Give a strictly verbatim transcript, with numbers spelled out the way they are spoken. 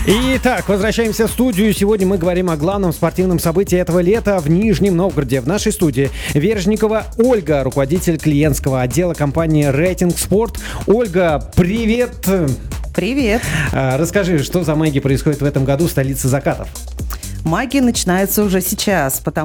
Итак, возвращаемся в студию. Сегодня мы говорим о главном спортивном событии этого лета в Нижнем Новгороде. В нашей студии Вержникова Ольга, руководитель клиентского отдела компании «Рейтинг Спорт». Ольга, привет! Привет! Расскажи, что за магия происходит в этом году в столице закатов? Магия начинается уже сейчас, потому